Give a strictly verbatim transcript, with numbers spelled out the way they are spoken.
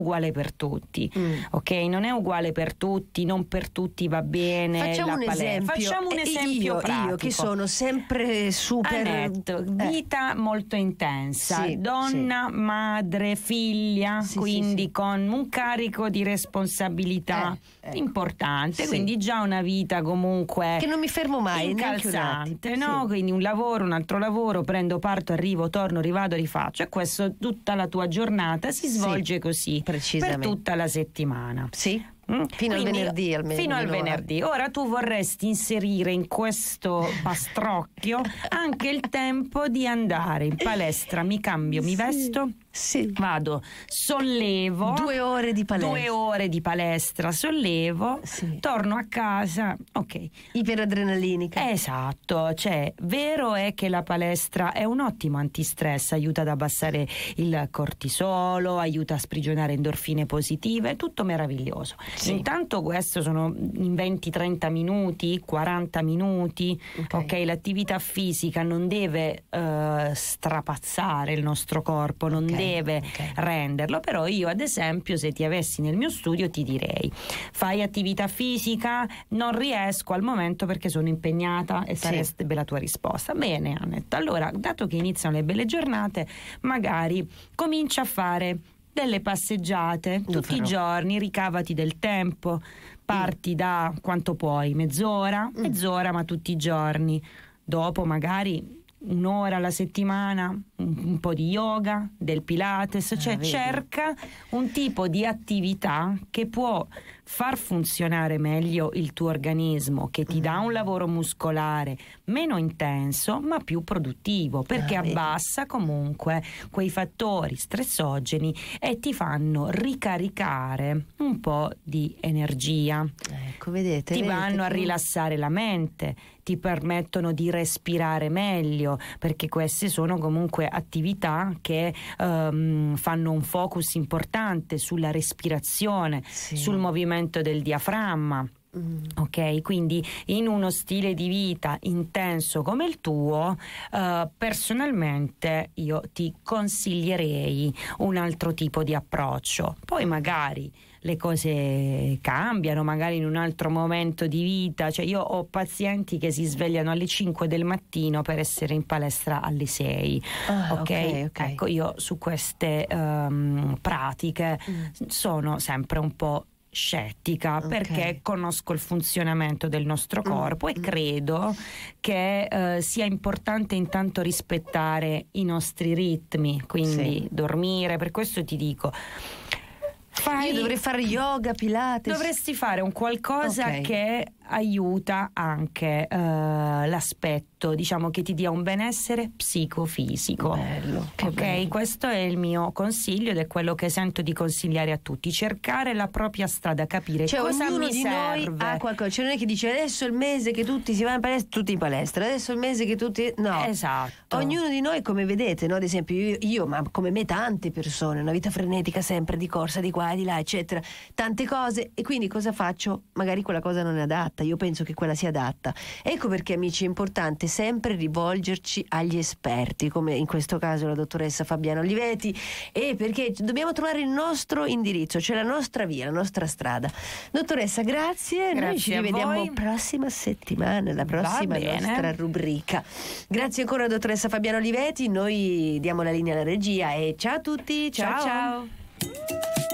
uguale per tutti, mm. ok? Non è uguale per tutti, non per tutti va bene. Facciamo la un palestra. esempio. Facciamo un esempio io, pratico. Io che sono sempre super Annetto, vita eh. molto intensa, sì, donna, sì. madre, figlia, sì, quindi sì, sì. con un carico di responsabilità eh, ecco. importante, sì. quindi già una vita comunque che non mi fermo mai, incalzante, no? Sì. Quindi un lavoro, un altro lavoro, prendo, parto, arrivo, torno, rivado, rifaccio, e questo tutta la tua giornata si svolge sì, così per tutta la settimana. Sì. Mm? Fino Quindi, al venerdì almeno. Fino al venerdì. Ora tu vorresti inserire in questo pastrocchio anche il tempo di andare in palestra, mi cambio, mi vesto, sì. vado, sollevo due ore di palestra, due ore di palestra, sollevo, sì. torno a casa, ok. Iperadrenalinica. Esatto, cioè vero è che la palestra è un ottimo antistress, aiuta ad abbassare il cortisolo, aiuta a sprigionare endorfine positive, tutto meraviglioso. Sì. Intanto questo sono in venti trenta minuti, quaranta minuti, okay. ok? L'attività fisica non deve uh, strapazzare il nostro corpo, non okay. deve okay. renderlo, però io ad esempio se ti avessi nel mio studio ti direi fai attività fisica, non riesco al momento perché sono impegnata, e sarebbe sì. la tua risposta. Bene Annetta, allora dato che iniziano le belle giornate magari comincia a fare delle passeggiate Lo tutti farò. i giorni, ricavati del tempo, parti mm. da quanto puoi, mezz'ora, mm. mezz'ora ma tutti i giorni, dopo magari un'ora alla settimana, un, un po' di yoga, del Pilates, cioè ah, cerca un tipo di attività che può far funzionare meglio il tuo organismo, che ti dà un lavoro muscolare meno intenso ma più produttivo, perché ah, abbassa comunque quei fattori stressogeni e ti fanno ricaricare un po' di energia. Ecco, vedete, ti vedete vanno che... a rilassare la mente, ti permettono di respirare meglio, perché queste sono comunque attività che um, fanno un focus importante sulla respirazione, sì. sul movimento del diaframma. Mm. Ok, quindi in uno stile di vita intenso come il tuo, uh, personalmente io ti consiglierei un altro tipo di approccio. Poi magari le cose cambiano, magari in un altro momento di vita, cioè io ho pazienti che si svegliano alle cinque del mattino per essere in palestra alle sei. Ah, okay? Okay, ok, ecco, io su queste um, pratiche mm. sono sempre un po' scettica, okay. perché conosco il funzionamento del nostro corpo mm. e credo che eh, sia importante intanto rispettare i nostri ritmi, quindi sì. dormire. Per questo ti dico, fai, io dovrei fare yoga, pilates, dovresti fare un qualcosa okay. che aiuta anche uh, l'aspetto, diciamo, che ti dia un benessere psicofisico. Bello, che ok, bello. Questo è il mio consiglio ed è quello che sento di consigliare a tutti: cercare la propria strada, capire cioè, cosa ognuno mi di serve. Noi ha qualcosa, cioè non è che dice adesso è il mese che tutti si vanno in palestra, tutti in palestra, adesso è il mese che tutti no. Esatto. Ognuno di noi, come vedete, no? Ad esempio io, io, ma come me tante persone, una vita frenetica sempre di corsa di qua e di là, eccetera, tante cose, e quindi cosa faccio? Magari quella cosa non è adatta, io penso che quella sia adatta. Ecco perché, amici, è importante sempre rivolgerci agli esperti, come in questo caso la dottoressa Fabiana Oliveti, e perché dobbiamo trovare il nostro indirizzo, cioè la nostra via, la nostra strada. Dottoressa, grazie, grazie noi ci rivediamo voi. prossima settimana, la prossima nostra rubrica. Grazie ancora dottoressa Fabiana Oliveti, noi diamo la linea alla regia e ciao a tutti, ciao ciao, ciao.